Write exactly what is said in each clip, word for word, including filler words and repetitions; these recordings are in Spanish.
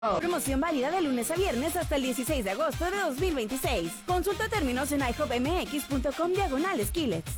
Promoción válida de lunes a viernes hasta el dieciséis de agosto de dos mil veintiséis. Consulta términos en i hop m x punto com diagonal skillets.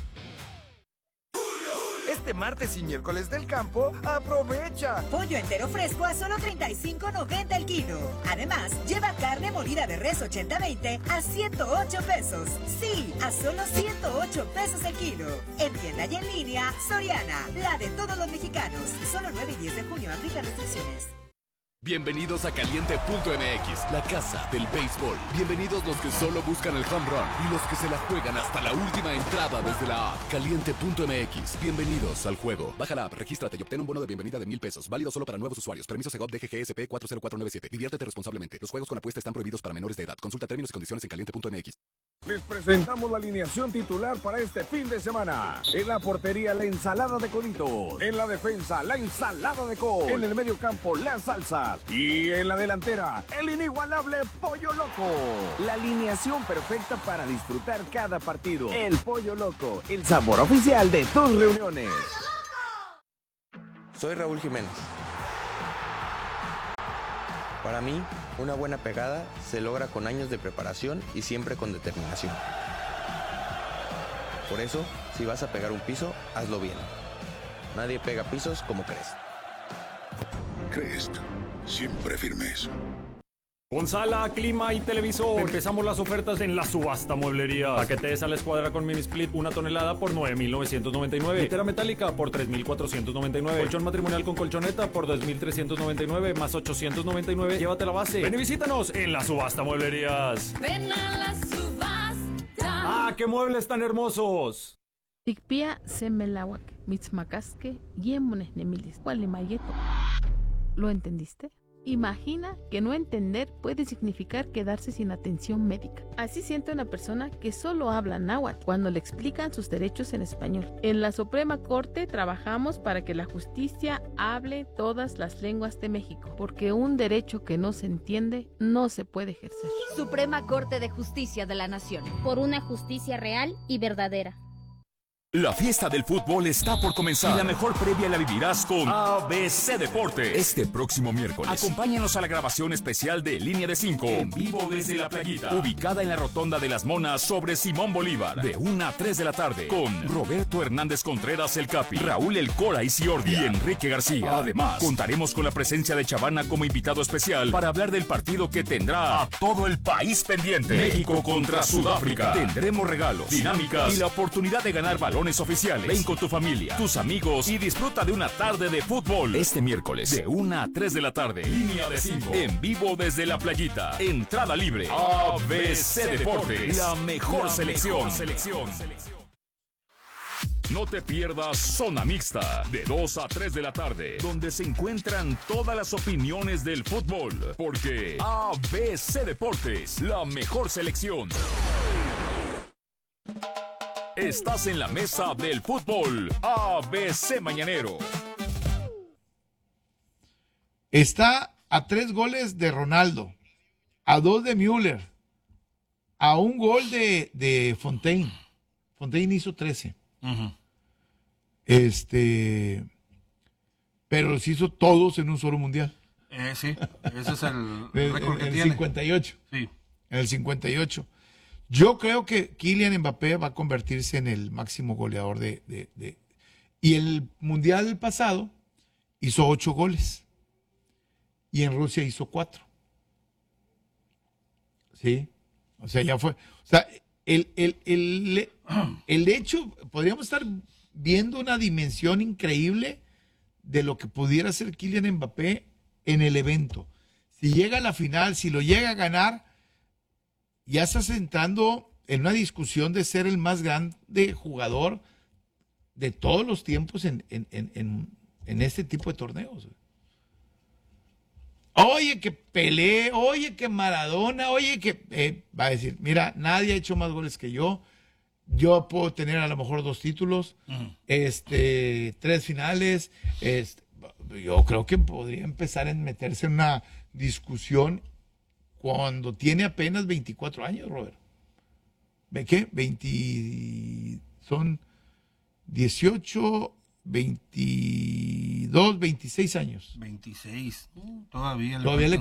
Este martes y miércoles del campo, aprovecha. Pollo entero fresco a solo treinta y cinco noventa el kilo. Además, lleva carne molida de res ochenta veinte a ciento ocho pesos. Sí, a solo ciento ocho pesos el kilo. En tienda y en línea, Soriana, la de todos los mexicanos. Solo nueve y diez de junio, aplica restricciones. Bienvenidos a Caliente punto m x, la casa del béisbol. Bienvenidos los que solo buscan el home run y los que se la juegan hasta la última entrada desde la app. Caliente punto m x. Bienvenidos al juego. Baja la app, regístrate y obtén un bono de bienvenida de mil pesos. Válido solo para nuevos usuarios. Permiso Segov D G G S P cuatro cero cuatro nueve siete. Diviértete responsablemente. Los juegos con apuesta están prohibidos para menores de edad. Consulta términos y condiciones en caliente punto m x. Les presentamos la alineación titular para este fin de semana. En la portería, la ensalada de coditos. En la defensa, la ensalada de col. En el medio campo, la salsa. Y en la delantera, el inigualable Pollo Loco. La alineación perfecta para disfrutar cada partido. El Pollo Loco, el sabor oficial de tus reuniones. Soy Raúl Jiménez. Para mí, una buena pegada se logra con años de preparación y siempre con determinación. Por eso, si vas a pegar un piso, hazlo bien. Nadie pega pisos como Crest. Crest, siempre firmes. Con sala, clima y televisor. Empezamos las ofertas en la subasta mueblería. Paquete de sala escuadra con mini split, una tonelada por nueve mil novecientos noventa y nueve. Litera metálica por tres mil cuatrocientos noventa y nueve. Colchón matrimonial con colchoneta por dos mil trescientos noventa y nueve más ochocientos noventa y nueve. Llévate la base. Ven y visítanos en la subasta mueblerías. Ven a la subasta. ¡Ah, qué muebles tan hermosos! Tikpia semelawak, mitzmacasque, yemones nemilis, mayeto. ¿Lo entendiste? Imagina que no entender puede significar quedarse sin atención médica. Así siente una persona que solo habla náhuatl cuando le explican sus derechos en español. En la Suprema Corte trabajamos para que la justicia hable todas las lenguas de México, porque un derecho que no se entiende no se puede ejercer. Suprema Corte de Justicia de la Nación. Por una justicia real y verdadera. La fiesta del fútbol está por comenzar y la mejor previa la vivirás con A B C Deportes este próximo miércoles. Acompáñanos a la grabación especial de Línea de cinco en vivo desde la Playita, ubicada en la Rotonda de las Monas sobre Simón Bolívar, de una a tres de la tarde, con Roberto Hernández Contreras el Capi, Raúl El Cora y Ciordia y Enrique García. Además, contaremos con la presencia de Chavana como invitado especial para hablar del partido que tendrá a todo el país pendiente. México contra Sudáfrica. Tendremos regalos, dinámicas y la oportunidad de ganar balones oficiales. Ven con tu familia, tus amigos y disfruta de una tarde de fútbol este miércoles de una a tres de la tarde. Línea de cinco en vivo desde la Playita. Entrada libre. A B C Deportes, la mejor selección. selección. No te pierdas Zona Mixta de dos a tres de la tarde, donde se encuentran todas las opiniones del fútbol, porque A B C Deportes, la mejor selección. Estás en la mesa del fútbol A B C Mañanero. Está a tres goles de Ronaldo, a dos de Müller, a un gol de, de Fontaine. Fontaine hizo trece. Uh-huh. Este, pero los hizo todos en un solo mundial. Eh, sí, ese es el récord que en el tiene. cincuenta y ocho. Sí. En el cincuenta y ocho. Yo creo que Kylian Mbappé va a convertirse en el máximo goleador de, de, de... Y el mundial pasado hizo ocho goles. Y en Rusia hizo cuatro. ¿Sí? O sea, ya fue. O sea, el, el, el, el hecho, podríamos estar viendo una dimensión increíble de lo que pudiera ser Kylian Mbappé en el evento. Si llega a la final, si lo llega a ganar, ya estás entrando en una discusión de ser el más grande jugador de todos los tiempos en, en, en, en, en este tipo de torneos. Oye, que Pelé, oye, que Maradona, oye, que... Eh, va a decir, mira, nadie ha hecho más goles que yo. Yo puedo tener a lo mejor dos títulos, uh-huh. este, tres finales. Este, yo creo que podría empezar a meterse en una discusión cuando tiene apenas veinticuatro años, Robert. ¿Ve qué? veinte, son dieciocho, veintidós. veintidós, veintiséis años. veintiséis. Uh, todavía le Todavía le